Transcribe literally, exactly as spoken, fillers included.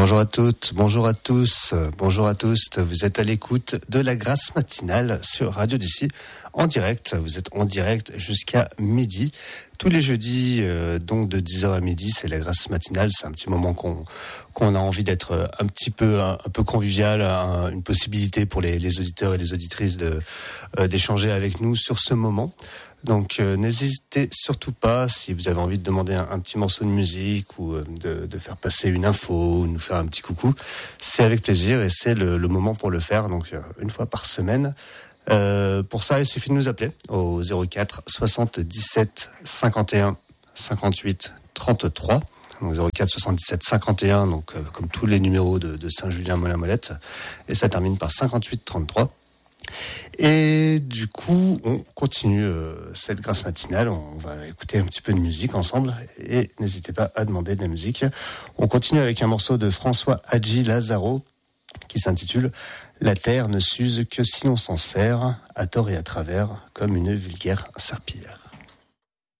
Bonjour à toutes, bonjour à tous, bonjour à tous. Vous êtes à l'écoute de la Grâce matinale sur Radio d'ici en direct. Vous êtes en direct jusqu'à midi. Tous les jeudis, euh, donc de dix heures à midi, c'est la Grâce matinale. C'est un petit moment qu'on qu'on a envie d'être un petit peu un, un peu convivial, un, une possibilité pour les, les auditeurs et les auditrices de euh, d'échanger avec nous sur ce moment. Donc euh, n'hésitez surtout pas, si vous avez envie de demander un, un petit morceau de musique ou euh, de, de faire passer une info ou nous faire un petit coucou, c'est avec plaisir et c'est le, le moment pour le faire, donc euh, une fois par semaine. Euh, pour ça, il suffit de nous appeler au zéro quatre soixante-dix-sept cinquante et un cinquante-huit trente-trois. Donc zéro quatre soixante-dix-sept cinquante et un, donc euh, comme tous les numéros de, de Saint-Julien-Molin-Molette, et ça termine par cinquante-huit trente-trois. Et du coup, on continue euh, cette grâce matinale. On va écouter un petit peu de musique ensemble et n'hésitez pas à demander de la musique. On continue avec un morceau de François Hadji Lazaro qui s'intitule « La terre ne s'use que si l'on s'en sert, à tort et à travers, comme une vulgaire serpillière ».